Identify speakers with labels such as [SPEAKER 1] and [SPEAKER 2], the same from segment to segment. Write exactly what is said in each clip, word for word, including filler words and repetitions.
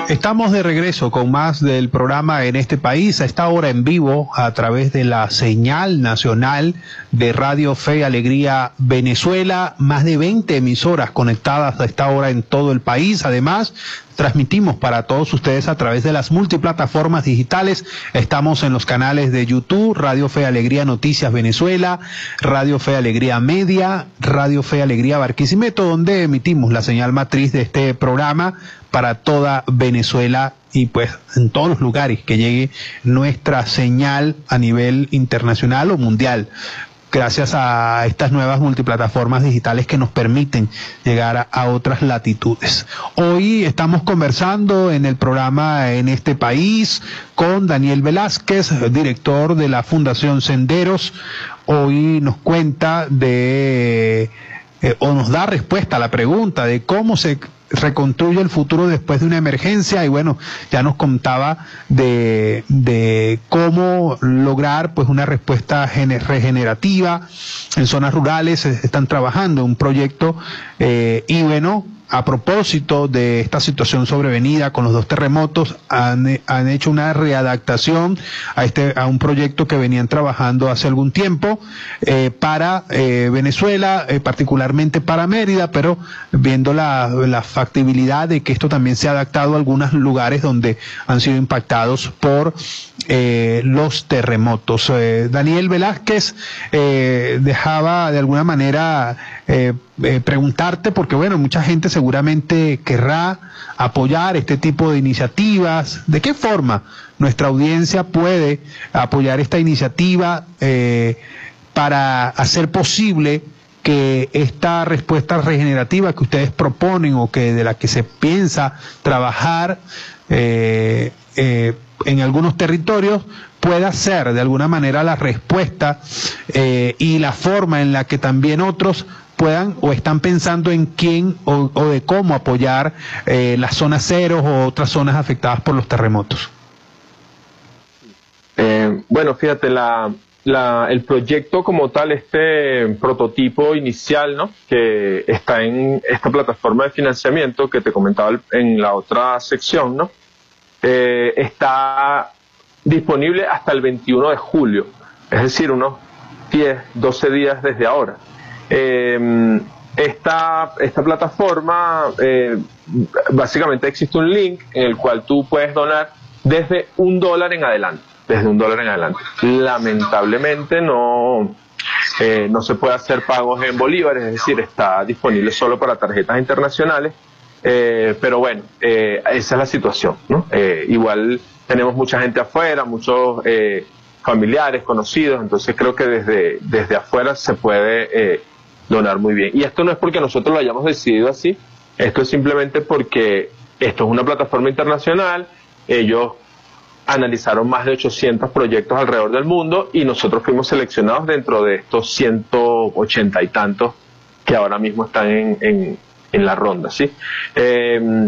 [SPEAKER 1] Estamos de regreso con más del programa En Este País, a esta hora en vivo a través de la señal nacional de Radio Fe y Alegría Venezuela, más de veinte emisoras conectadas a esta hora en todo el país. Además, transmitimos para todos ustedes a través de las multiplataformas digitales. Estamos en los canales de YouTube, Radio Fe y Alegría Noticias Venezuela, Radio Fe y Alegría Media, Radio Fe y Alegría Barquisimeto, donde emitimos la señal matriz de este programa para toda Venezuela y pues en todos los lugares que llegue nuestra señal a nivel internacional o mundial, gracias a estas nuevas multiplataformas digitales que nos permiten llegar a, a otras latitudes. Hoy estamos conversando en el programa En Este País con Daniel Velázquez, director de la Fundación Senderos. Hoy nos cuenta de, eh, o nos da respuesta a la pregunta de cómo se reconstruye el futuro después de una emergencia, y bueno, ya nos contaba de, de cómo lograr pues una respuesta regenerativa. En zonas rurales están trabajando en un proyecto eh, y bueno, a propósito de esta situación sobrevenida con los dos terremotos, han, han hecho una readaptación a este a un proyecto que venían trabajando hace algún tiempo eh, para eh, Venezuela, eh, particularmente para Mérida, pero viendo la, la factibilidad de que esto también se ha adaptado a algunos lugares donde han sido impactados por eh, los terremotos. Eh, Daniel Velázquez eh, dejaba de alguna manera eh, eh, preguntarte, porque bueno, mucha gente seguramente querrá apoyar este tipo de iniciativas. ¿De qué forma nuestra audiencia puede apoyar esta iniciativa eh, para hacer posible que esta respuesta regenerativa que ustedes proponen o que de la que se piensa trabajar eh, eh, en algunos territorios pueda ser de alguna manera la respuesta eh, y la forma en la que también otros puedan o están pensando en quién o, o de cómo apoyar eh, las zonas ceros o otras zonas afectadas por los terremotos?
[SPEAKER 2] Eh, bueno, fíjate, la, la, el proyecto como tal, este prototipo inicial, ¿no?, que está en esta plataforma de financiamiento que te comentaba en la otra sección, ¿no?, eh, está disponible hasta el veintiuno de julio, es decir, unos diez, doce días desde ahora. Eh, esta, esta plataforma, eh, básicamente existe un link en el cual tú puedes donar desde un dólar en adelante, desde un dólar en adelante. Lamentablemente no, eh, no se puede hacer pagos en bolívares, es decir, está disponible solo para tarjetas internacionales, eh, pero bueno, eh, esa es la situación, ¿no? Eh, igual tenemos mucha gente afuera, muchos eh, familiares, conocidos, entonces creo que desde, desde afuera se puede eh, donar muy bien. Y esto no es porque nosotros lo hayamos decidido así, esto es simplemente porque esto es una plataforma internacional, ellos analizaron más de ochocientos proyectos alrededor del mundo y nosotros fuimos seleccionados dentro de estos ciento ochenta y tantos que ahora mismo están en, en, en la ronda, ¿sí? Eh,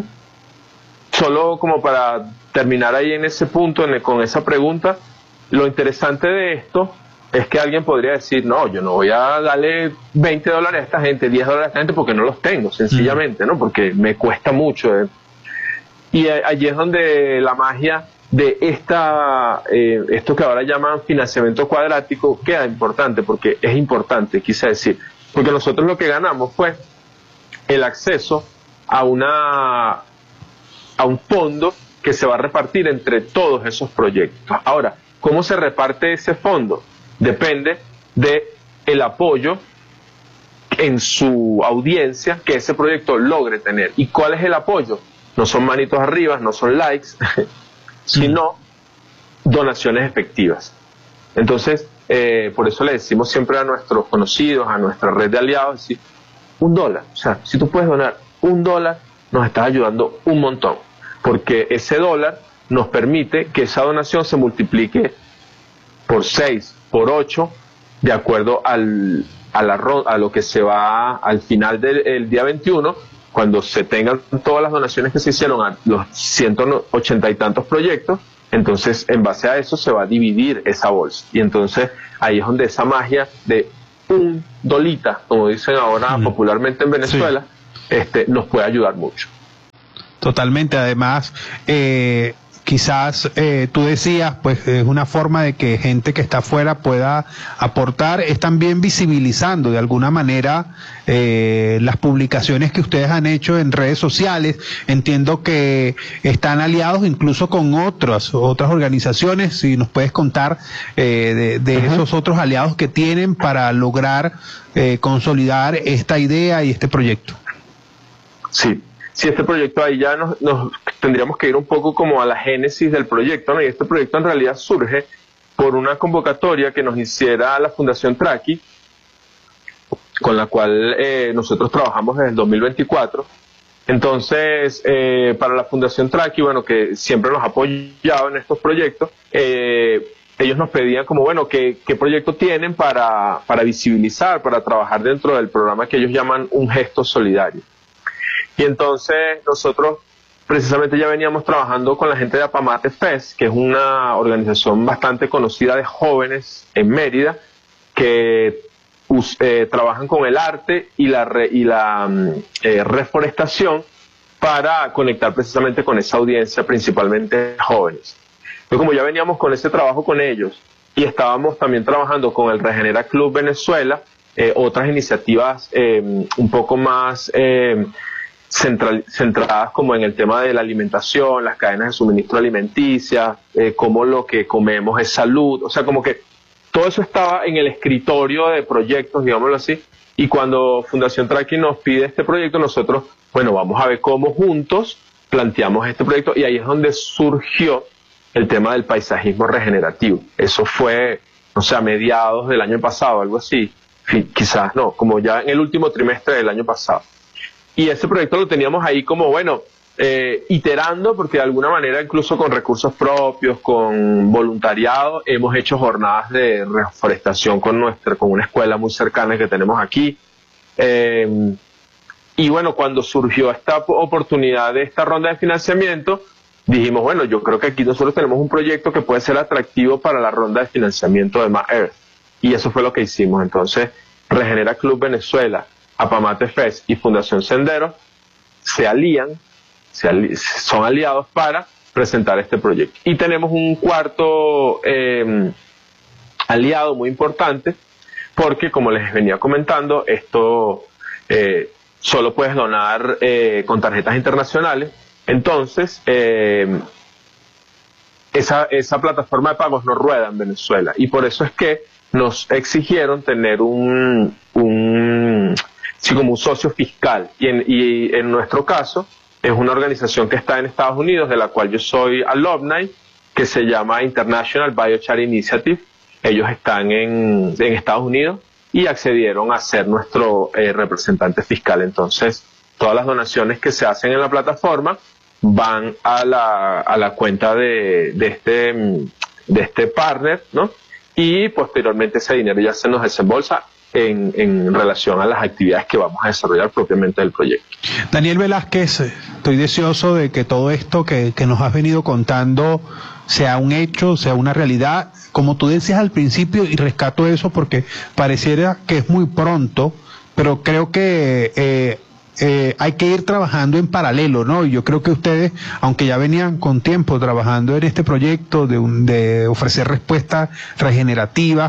[SPEAKER 2] solo como para terminar ahí en ese punto, en el, con esa pregunta, lo interesante de esto es que alguien podría decir, no, yo no voy a darle veinte dólares a esta gente, diez dólares a esta gente porque no los tengo, sencillamente, ¿no? Porque me cuesta mucho. ¿eh? Y allí es donde la magia de esta, eh, esto que ahora llaman financiamiento cuadrático queda importante, porque es importante, quise decir, porque nosotros lo que ganamos fue el acceso a una, a un fondo que se va a repartir entre todos esos proyectos. Ahora, ¿cómo se reparte ese fondo? Depende de el apoyo en su audiencia que ese proyecto logre tener. ¿Y cuál es el apoyo? No son manitos arriba, no son likes, sino donaciones efectivas. Entonces, eh, por eso le decimos siempre a nuestros conocidos, a nuestra red de aliados, decir, un dólar. O sea, si tú puedes donar un dólar, nos estás ayudando un montón, porque ese dólar nos permite que esa donación se multiplique por seis, por ocho, de acuerdo al, a, la, a lo que se va al final del día veintiuno, cuando se tengan todas las donaciones que se hicieron a los ciento ochenta y tantos proyectos, entonces en base a eso se va a dividir esa bolsa. Y entonces ahí es donde esa magia de un dolita, como dicen ahora mm. popularmente en Venezuela, sí. este, nos puede ayudar mucho.
[SPEAKER 1] Totalmente, además, eh, quizás eh, tú decías, pues es una forma de que gente que está afuera pueda aportar, es también visibilizando de alguna manera eh, las publicaciones que ustedes han hecho en redes sociales. Entiendo que están aliados incluso con otras otras organizaciones. Si nos puedes contar eh, de, de uh-huh. esos otros aliados que tienen para lograr eh, consolidar esta idea y este proyecto.
[SPEAKER 2] Sí. Sí, este proyecto ahí ya nos, nos tendríamos que ir un poco como a la génesis del proyecto, ¿no? Y este proyecto en realidad surge por una convocatoria que nos hiciera la Fundación Traki, con la cual eh, nosotros trabajamos desde el dos mil veinticuatro. Entonces, eh, para la Fundación Traki, bueno, que siempre nos ha apoyado en estos proyectos, eh, ellos nos pedían como, bueno, ¿qué, qué proyecto tienen para, para visibilizar, para trabajar dentro del programa que ellos llaman Un Gesto Solidario? Y entonces nosotros precisamente ya veníamos trabajando con la gente de Apamate Fest, que es una organización bastante conocida de jóvenes en Mérida, que eh, trabajan con el arte y la, re, y la eh, reforestación para conectar precisamente con esa audiencia, principalmente jóvenes. Entonces, como ya veníamos con ese trabajo con ellos y estábamos también trabajando con el Regenera Club Venezuela, eh, otras iniciativas eh, un poco más... Eh, Central, centradas como en el tema de la alimentación, las cadenas de suministro alimenticia, eh, cómo lo que comemos es salud, o sea, como que todo eso estaba en el escritorio de proyectos, digámoslo así, y cuando Fundación Traki nos pide este proyecto, nosotros, bueno, vamos a ver cómo juntos planteamos este proyecto, y ahí es donde surgió el tema del paisajismo regenerativo. Eso fue, no sé, a mediados del año pasado, algo así, quizás no, como ya en el último trimestre del año pasado. Y ese proyecto lo teníamos ahí como, bueno, eh, iterando, porque de alguna manera, incluso con recursos propios, con voluntariado, hemos hecho jornadas de reforestación con nuestra, con una escuela muy cercana que tenemos aquí. Eh, y bueno, cuando surgió esta oportunidad de esta ronda de financiamiento, dijimos, bueno, yo creo que aquí nosotros tenemos un proyecto que puede ser atractivo para la ronda de financiamiento de Más Earth. Y eso fue lo que hicimos. Entonces, Regenera Club Venezuela, Apamate Fest y Fundación Sendero se alían, se ali son aliados para presentar este proyecto. Y tenemos un cuarto eh, aliado muy importante, porque como les venía comentando, esto eh, solo puedes donar eh, con tarjetas internacionales. Entonces, eh, esa, esa plataforma de pagos no rueda en Venezuela, y por eso es que nos exigieron tener un... un sí, como un socio fiscal, y en, y en nuestro caso es una organización que está en Estados Unidos, de la cual yo soy alumni, que se llama International Biochar Initiative. Ellos están en, en Estados Unidos y accedieron a ser nuestro eh, representante fiscal. Entonces, todas las donaciones que se hacen en la plataforma van a la, a la cuenta de, de, este, de este partner, ¿no? Y posteriormente ese dinero ya se nos desembolsa En, en relación a las actividades que vamos a desarrollar propiamente del proyecto.
[SPEAKER 1] Daniel Velázquez, estoy deseoso de que todo esto que, que nos has venido contando sea un hecho, sea una realidad, como tú decías al principio, y rescato eso porque pareciera que es muy pronto, pero creo que eh, eh, hay que ir trabajando en paralelo, ¿no? Y yo creo que ustedes, aunque ya venían con tiempo trabajando en este proyecto de, un, de ofrecer respuestas regenerativas,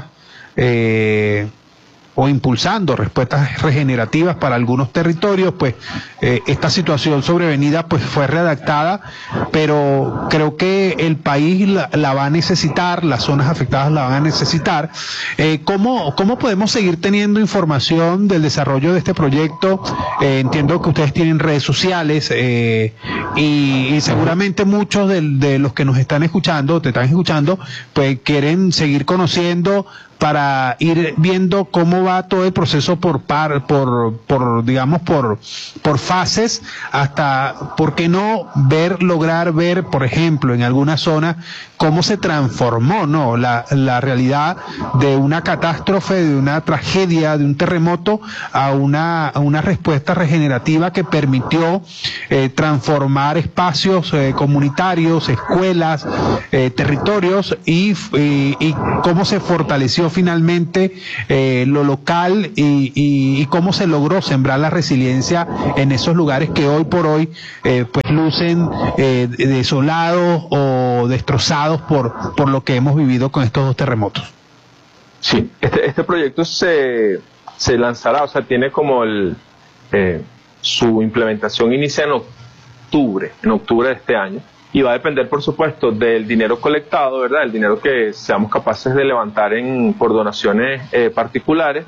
[SPEAKER 1] eh, o impulsando respuestas regenerativas para algunos territorios, pues eh, esta situación sobrevenida pues fue redactada, pero creo que el país la, la va a necesitar, las zonas afectadas la van a necesitar. Eh, ¿cómo, ¿Cómo podemos seguir teniendo información del desarrollo de este proyecto? Eh, entiendo que ustedes tienen redes sociales eh, y, y seguramente muchos de, de los que nos están escuchando, te están escuchando, pues quieren seguir conociendo para ir viendo cómo va todo el proceso por par, por, por digamos, por, por fases, hasta, ¿por qué no ver, lograr ver, por ejemplo, en alguna zona, cómo se transformó, ¿no? La, la realidad de una catástrofe, de una tragedia, de un terremoto, a una, a una respuesta regenerativa que permitió eh, transformar espacios eh, comunitarios, escuelas, eh, territorios, y, y, y cómo se fortaleció nació finalmente eh, lo local y, y, y cómo se logró sembrar la resiliencia en esos lugares que hoy por hoy eh, pues lucen eh, desolados o destrozados por, por lo que hemos vivido con estos dos terremotos.
[SPEAKER 2] Sí, este, este proyecto se, se lanzará, o sea, tiene como el, eh, su implementación inicia en octubre, en octubre de este año, y va a depender, por supuesto, del dinero colectado, ¿verdad? El dinero que seamos capaces de levantar en, por donaciones eh, particulares,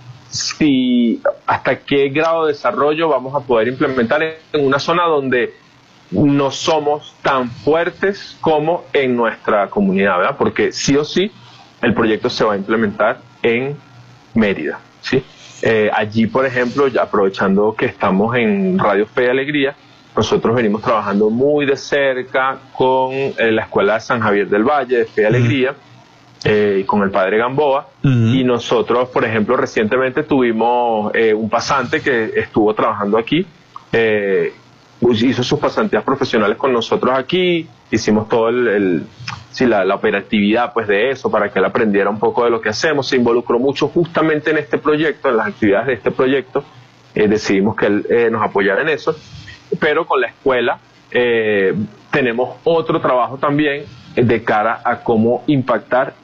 [SPEAKER 2] si hasta qué grado de desarrollo vamos a poder implementar en una zona donde no somos tan fuertes como en nuestra comunidad, ¿verdad? Porque sí o sí el proyecto se va a implementar en Mérida, ¿sí? Eh, allí, por ejemplo, ya aprovechando que estamos en Radio Fe y Alegría, nosotros venimos trabajando muy de cerca con eh, la Escuela de San Javier del Valle de Fe y Alegría, uh-huh. eh, con el Padre Gamboa, uh-huh. y nosotros, por ejemplo, recientemente tuvimos eh, un pasante que estuvo trabajando aquí, eh, hizo sus pasantías profesionales con nosotros aquí, hicimos todo el, el sí, la, la operatividad pues de eso para que él aprendiera un poco de lo que hacemos, se involucró mucho justamente en este proyecto, en las actividades de este proyecto, eh, decidimos que él eh, nos apoyara en eso, pero con la escuela eh, tenemos otro trabajo también de cara a cómo impactar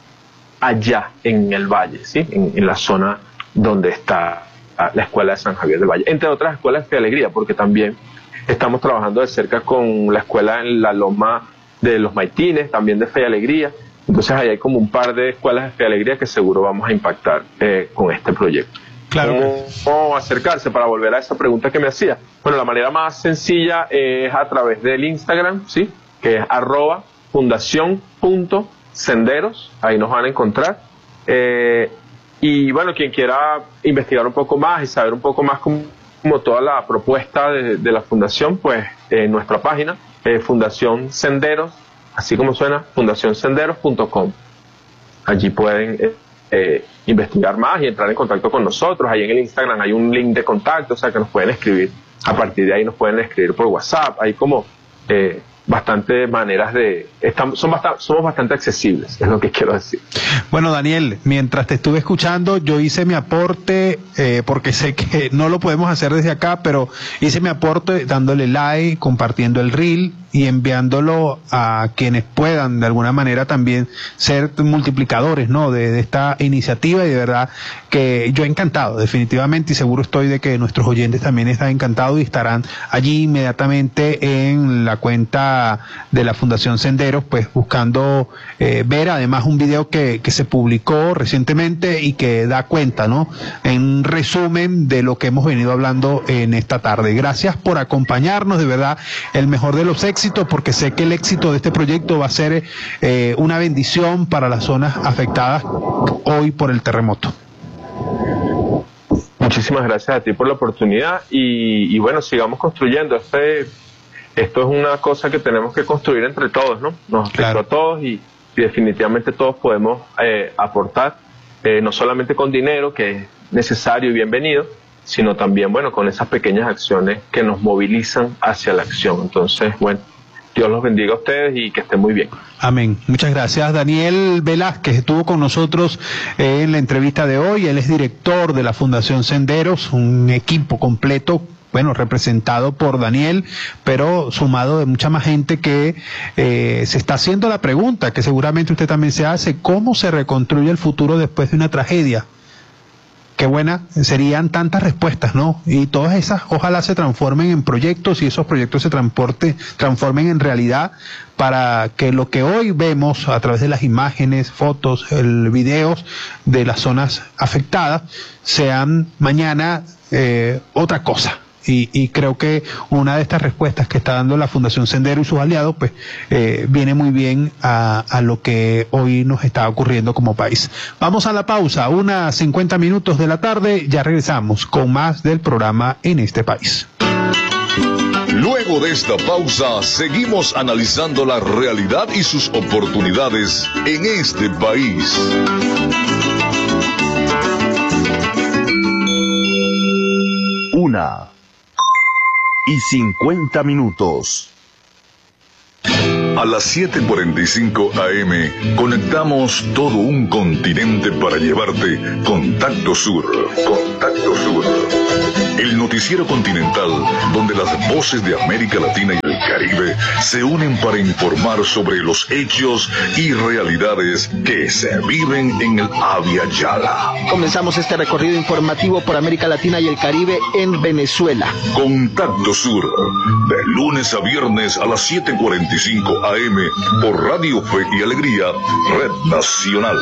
[SPEAKER 2] allá en el valle, ¿sí? en, en la zona donde está la escuela de San Javier del Valle, entre otras escuelas de alegría, porque también estamos trabajando de cerca con la escuela en la Loma de los Maitines, también de Fe y Alegría. Entonces ahí hay como un par de escuelas de Fe y Alegría que seguro vamos a impactar eh, con este proyecto.
[SPEAKER 1] Claro.
[SPEAKER 2] ¿Cómo, ¿Cómo acercarse para volver a esa pregunta que me hacía? Bueno, la manera más sencilla es a través del Instagram, ¿sí? Que es arroba fundación punto senderos, ahí nos van a encontrar. Eh, y bueno, quien quiera investigar un poco más y saber un poco más cómo como toda la propuesta de, de la fundación, pues en eh, nuestra página, eh, Fundación Senderos, así como suena, fundación senderos punto com. Allí pueden eh, eh, investigar más y entrar en contacto con nosotros. Ahí en el Instagram hay un link de contacto, o sea que nos pueden escribir. A partir de ahí nos pueden escribir por WhatsApp. Hay como eh, bastantes maneras de... Estamos, son bastante, somos bastante accesibles, es lo que quiero decir.
[SPEAKER 1] Bueno, Daniel, mientras te estuve escuchando, yo hice mi aporte, eh, porque sé que no lo podemos hacer desde acá, pero hice mi aporte dándole like, compartiendo el reel y enviándolo a quienes puedan de alguna manera también ser multiplicadores, ¿no? de, de esta iniciativa, y de verdad que yo encantado, definitivamente, y seguro estoy de que nuestros oyentes también están encantados y estarán allí inmediatamente en la cuenta de la Fundación Senderos, pues buscando eh, ver además un video que, que se publicó recientemente y que da cuenta, ¿no? En resumen de lo que hemos venido hablando en esta tarde. Gracias por acompañarnos, de verdad, el mejor de los éxitos, porque sé que el éxito de este proyecto va a ser eh, una bendición para las zonas afectadas hoy por el terremoto.
[SPEAKER 2] Muchísimas gracias a ti por la oportunidad y, y bueno, sigamos construyendo. Este, esto es una cosa que tenemos que construir entre todos, ¿no? Nos afectó claro. a todos y, y definitivamente todos podemos eh, aportar, eh, no solamente con dinero, que es necesario y bienvenido, sino también, bueno, con esas pequeñas acciones que nos movilizan hacia la acción. Entonces, bueno, Dios los bendiga a ustedes y que estén muy bien.
[SPEAKER 1] Amén. Muchas gracias. Daniel Velázquez estuvo con nosotros eh, en la entrevista de hoy. Él es director de la Fundación Senderos, un equipo completo, bueno, representado por Daniel, pero sumado de mucha más gente que eh, se está haciendo la pregunta, que seguramente usted también se hace: ¿cómo se reconstruye el futuro después de una tragedia? Qué buena serían tantas respuestas, ¿no? Y todas esas ojalá se transformen en proyectos y esos proyectos se transporte, transformen en realidad, para que lo que hoy vemos a través de las imágenes, fotos, el, videos de las zonas afectadas sean mañana eh, otra cosa. Y, y creo que una de estas respuestas que está dando la Fundación Sendero y sus aliados, pues, eh, viene muy bien a, a lo que hoy nos está ocurriendo como país. Vamos a la pausa, unas cincuenta minutos de la tarde, ya regresamos con más del programa En este País.
[SPEAKER 3] Luego de esta pausa, seguimos analizando la realidad y sus oportunidades en este país. Una y cincuenta minutos. A las siete cuarenta y cinco A M conectamos todo un continente para llevarte Contacto Sur. Contacto Sur. El noticiero continental donde las voces de América Latina y el Caribe se unen para informar sobre los hechos y realidades que se viven en el Abya Yala.
[SPEAKER 4] Comenzamos este recorrido informativo por América Latina y el Caribe en Venezuela.
[SPEAKER 3] Contacto Sur, de lunes a viernes a las siete cuarenta y cinco A M por Radio Fe y Alegría, Red Nacional.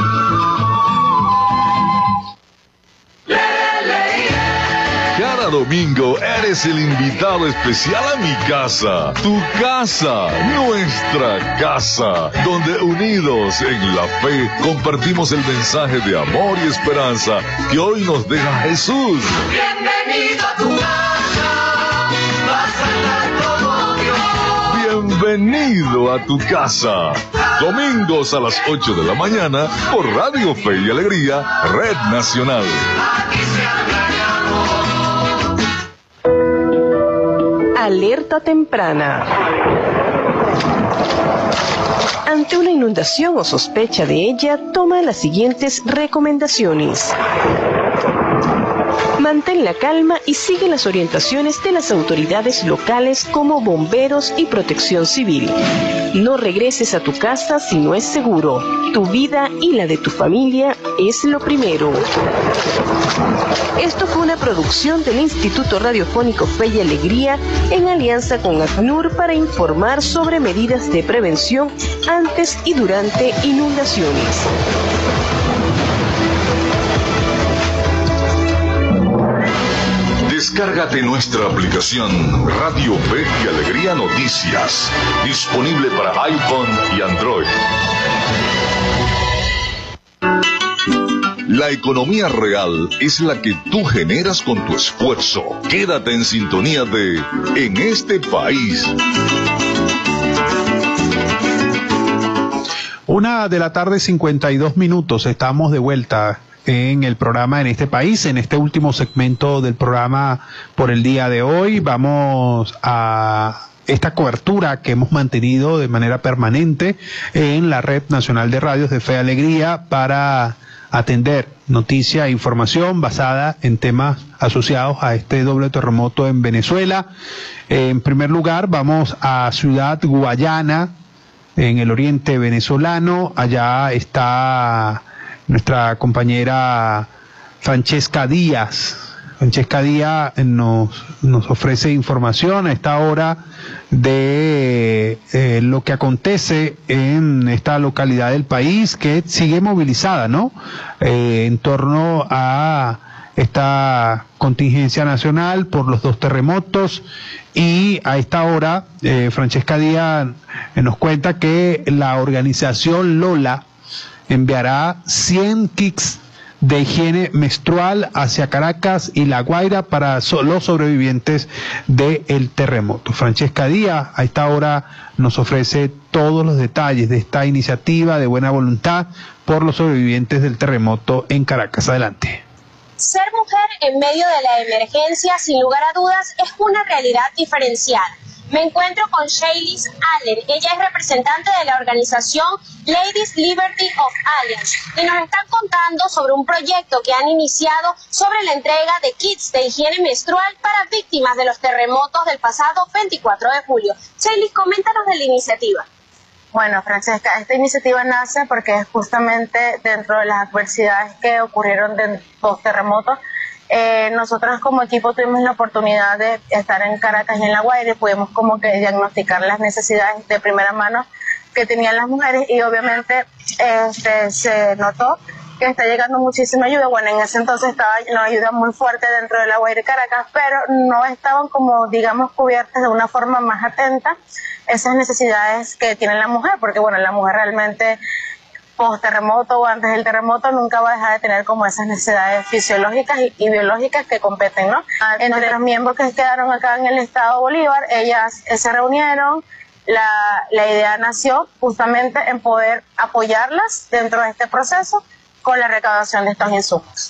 [SPEAKER 3] Cada domingo eres el invitado especial a mi casa, tu casa, nuestra casa, donde unidos en la fe compartimos el mensaje de amor y esperanza que hoy nos deja Jesús.
[SPEAKER 5] Bienvenido a tu casa, vas a estar como Dios.
[SPEAKER 3] Bienvenido a tu casa. Domingos a las ocho de la mañana por Radio Fe y Alegría, Red Nacional.
[SPEAKER 5] Aquí se habla de amor.
[SPEAKER 6] Alerta temprana. Ante una inundación o sospecha de ella, toma las siguientes recomendaciones. Mantén la calma y sigue las orientaciones de las autoridades locales como bomberos y protección civil. No regreses a tu casa si no es seguro. Tu vida y la de tu familia es lo primero. Esto fue una producción del Instituto Radiofónico Fe y Alegría en alianza con ACNUR para informar sobre medidas de prevención antes y durante inundaciones.
[SPEAKER 3] Descárgate nuestra aplicación Radio Fe y Alegría Noticias, disponible para iPhone y Android. La economía real es la que tú generas con tu esfuerzo. Quédate en sintonía de En este País.
[SPEAKER 1] Una de la tarde, cincuenta y dos minutos. Estamos de vuelta en el programa En este País, en este último segmento del programa por el día de hoy. Vamos a esta cobertura que hemos mantenido de manera permanente en la Red Nacional de Radios de Fe y Alegría para atender noticia e información basada en temas asociados a este doble terremoto en Venezuela. En primer lugar, vamos a Ciudad Guayana, en el oriente venezolano. Allá está nuestra compañera Francesca Díaz. Francesca Díaz nos, nos ofrece información a esta hora de eh, lo que acontece en esta localidad del país, que sigue movilizada, ¿no? Eh, en torno a esta contingencia nacional por los dos terremotos. Y a esta hora, eh, Francesca Díaz eh, nos cuenta que la organización Lola enviará cien kits de higiene menstrual hacia Caracas y La Guaira para so los sobrevivientes del terremoto. Francesca Díaz a esta hora nos ofrece todos los detalles de esta iniciativa de buena voluntad por los sobrevivientes del terremoto en Caracas. Adelante.
[SPEAKER 7] Ser mujer en medio de la emergencia, sin lugar a dudas, es una realidad diferenciada. Me encuentro con Shaylis Allen. Ella es representante de la organización Ladies Liberty of Alliance y nos están contando sobre un proyecto que han iniciado sobre la entrega de kits de higiene menstrual para víctimas de los terremotos del pasado veinticuatro de julio. Shaylis, coméntanos de la iniciativa.
[SPEAKER 8] Bueno, Francesca, esta iniciativa nace porque justamente dentro de las adversidades que ocurrieron de los terremotos, Eh, nosotros como equipo tuvimos la oportunidad de estar en Caracas y en La Guaira y pudimos como que diagnosticar las necesidades de primera mano que tenían las mujeres y obviamente este, se notó que está llegando muchísima ayuda. Bueno, en ese entonces estaba una ayuda muy fuerte dentro de La Guaira y Caracas, pero no estaban como, digamos, cubiertas de una forma más atenta esas necesidades que tiene la mujer, porque bueno, la mujer realmente post terremoto o antes del terremoto nunca va a dejar de tener como esas necesidades fisiológicas y, y biológicas que competen, ¿no? Entre los miembros que quedaron acá en el estado Bolívar, ellas eh, se reunieron, la, la idea nació justamente en poder apoyarlas dentro de este proceso con la recaudación de estos insumos.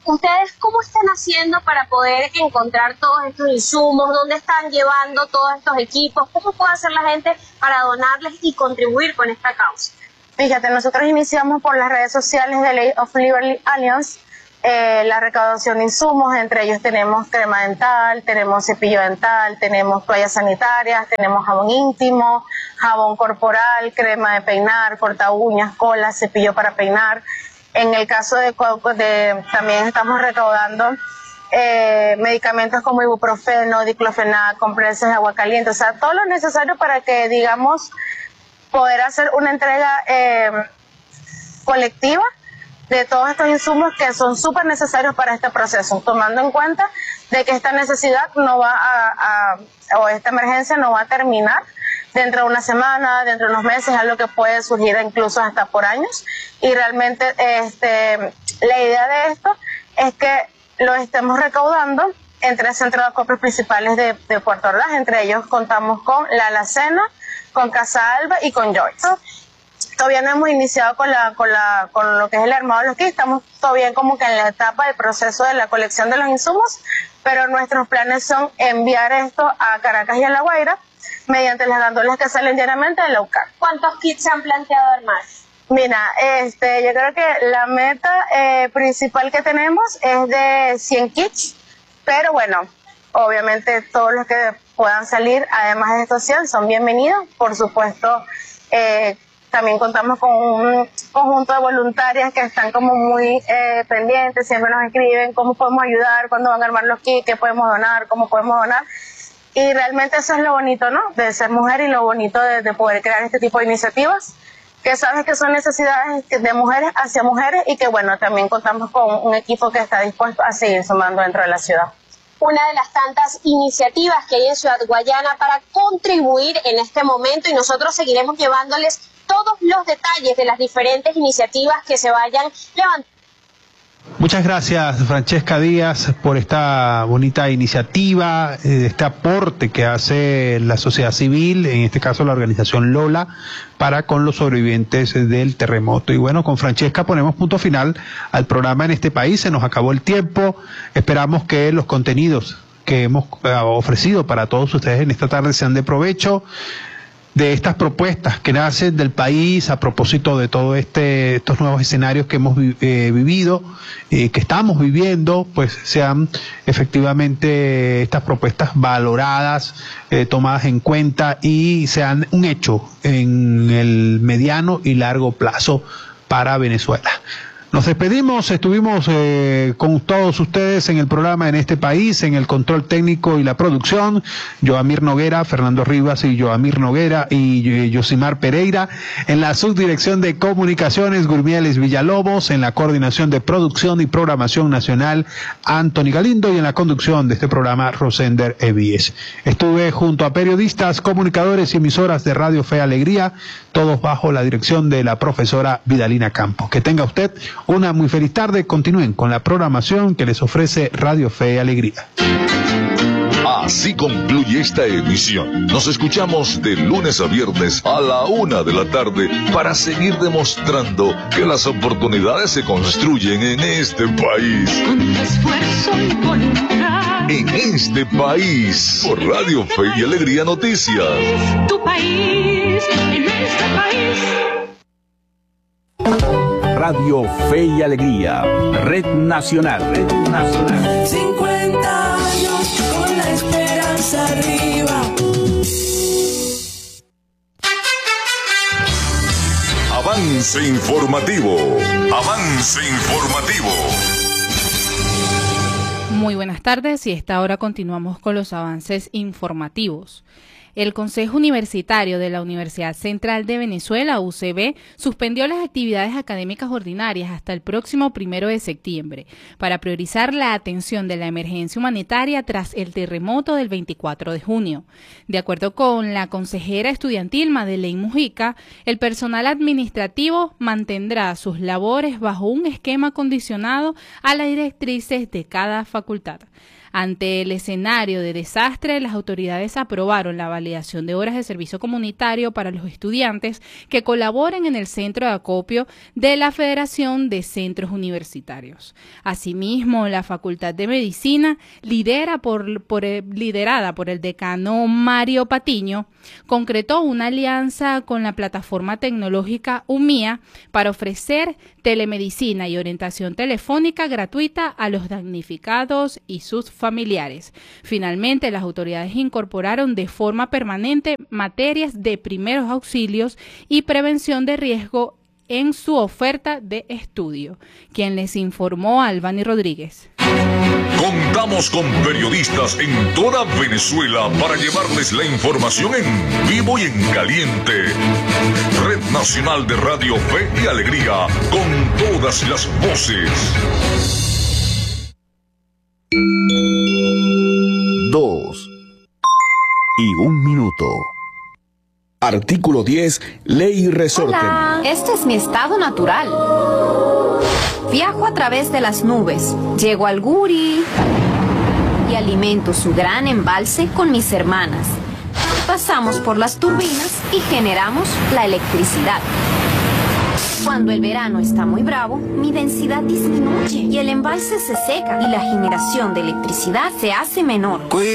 [SPEAKER 7] ¿Ustedes cómo están haciendo para poder encontrar todos estos insumos? ¿Dónde están llevando todos estos equipos? ¿Cómo puede hacer la gente para donarles y contribuir con esta causa?
[SPEAKER 8] Fíjate, nosotros iniciamos por las redes sociales de Lady of Liberty Alliance eh, la recaudación de insumos. Entre ellos tenemos crema dental, tenemos cepillo dental, tenemos toallas sanitarias, tenemos jabón íntimo, jabón corporal, crema de peinar, corta uñas, cola, cepillo para peinar. En el caso de, de también estamos recaudando eh, medicamentos como ibuprofeno, diclofenac, compresas de agua caliente, o sea, todo lo necesario para que, digamos, poder hacer una entrega eh, colectiva de todos estos insumos que son súper necesarios para este proceso, tomando en cuenta de que esta necesidad no va a, a, o esta emergencia no va a terminar dentro de una semana, dentro de unos meses, algo que puede surgir incluso hasta por años. Y realmente este, la idea de esto es que lo estemos recaudando en tres centros de acopio principales de, de Puerto Ordaz. Entre ellos contamos con La Alacena, con Casa Alba y con Joyce. Todavía no hemos iniciado con la, con la, con lo que es el armado de los kits, estamos todavía como que en la etapa del proceso de la colección de los insumos, pero nuestros planes son enviar esto a Caracas y a La Guaira mediante las gandolas que salen diariamente de la U C A R.
[SPEAKER 7] ¿Cuántos kits se han planteado armar?
[SPEAKER 8] Mira, este, yo creo que la meta eh, principal que tenemos es de cien kits, pero bueno, obviamente todos los que puedan salir, además de estos cien, son bienvenidos. Por supuesto, eh, también contamos con un conjunto de voluntarias que están como muy eh, pendientes, siempre nos escriben cómo podemos ayudar, cuándo van a armar los kits, qué podemos donar, cómo podemos donar. Y realmente eso es lo bonito, ¿no?, de ser mujer y lo bonito de, de poder crear este tipo de iniciativas, que sabes que son necesidades de mujeres hacia mujeres y que, bueno, también contamos con un equipo que está dispuesto a seguir sumando dentro de la ciudad.
[SPEAKER 7] Una de las tantas iniciativas que hay en Ciudad Guayana para contribuir en este momento, y nosotros seguiremos llevándoles todos los detalles de las diferentes iniciativas que se vayan levantando.
[SPEAKER 1] Muchas gracias, Francesca Díaz, por esta bonita iniciativa, este aporte que hace la sociedad civil, en este caso la organización Lola, para con los sobrevivientes del terremoto. Y bueno, con Francesca ponemos punto final al programa En este País. Se nos acabó el tiempo. Esperamos que los contenidos que hemos ofrecido para todos ustedes en esta tarde sean de provecho, de estas propuestas que nacen del país a propósito de todo este estos nuevos escenarios que hemos eh, vivido, eh, que estamos viviendo, pues sean efectivamente estas propuestas valoradas, eh, tomadas en cuenta y sean un hecho en el mediano y largo plazo para Venezuela. Nos despedimos, estuvimos eh, con todos ustedes en el programa En este País, en el control técnico y la producción, Joamir Noguera, Fernando Rivas y Joamir Noguera y eh, Yosimar Pereira, en la subdirección de comunicaciones, Gurmieles Villalobos, en la coordinación de producción y programación nacional, Anthony Galindo, y en la conducción de este programa, Rosender Evíes. Estuve junto a periodistas, comunicadores y emisoras de Radio Fe y Alegría, todos bajo la dirección de la profesora Vidalina Campos. Que tenga usted una muy feliz tarde. Continúen con la programación que les ofrece Radio Fe y Alegría.
[SPEAKER 3] Así concluye esta emisión. Nos escuchamos de lunes a viernes a la una de la tarde para seguir demostrando que las oportunidades se construyen en este país.
[SPEAKER 5] Con esfuerzo y voluntad.
[SPEAKER 3] En este país, por Radio Fe y Alegría Noticias.
[SPEAKER 5] Tu país, en este país.
[SPEAKER 9] Radio Fe y Alegría, Red Nacional, Red Nacional.
[SPEAKER 5] cincuenta años con la esperanza arriba.
[SPEAKER 3] Avance informativo, avance informativo.
[SPEAKER 10] Muy buenas tardes y a esta hora continuamos con los avances informativos. El Consejo Universitario de la Universidad Central de Venezuela, U C V, suspendió las actividades académicas ordinarias hasta el próximo primero de septiembre para priorizar la atención de la emergencia humanitaria tras el terremoto del veinticuatro de junio. De acuerdo con la consejera estudiantil Madeleine Mujica, el personal administrativo mantendrá sus labores bajo un esquema condicionado a las directrices de cada facultad. Ante el escenario de desastre, las autoridades aprobaron la validación de horas de servicio comunitario para los estudiantes que colaboren en el centro de acopio de la Federación de Centros Universitarios. Asimismo, la Facultad de Medicina, lidera por, por, liderada por el decano Mario Patiño, concretó una alianza con la plataforma tecnológica UMIA para ofrecer telemedicina y orientación telefónica gratuita a los damnificados y sus familiares. Finalmente, las autoridades incorporaron de forma permanente materias de primeros auxilios y prevención de riesgo en su oferta de estudio. Quien les informó, Albany Rodríguez.
[SPEAKER 3] Contamos con periodistas en toda Venezuela para llevarles la información en vivo y en caliente. Red Nacional de Radio Fe y Alegría, con todas las voces.
[SPEAKER 9] Dos y un minuto. Artículo diez, Ley Resorte.
[SPEAKER 11] Hola, este es mi estado natural. Viajo a través de las nubes, llego al Guri y alimento su gran embalse con mis hermanas. Pasamos por las turbinas y generamos la electricidad. Cuando el verano está muy bravo, mi densidad disminuye y el embalse se seca y la generación de electricidad se hace menor.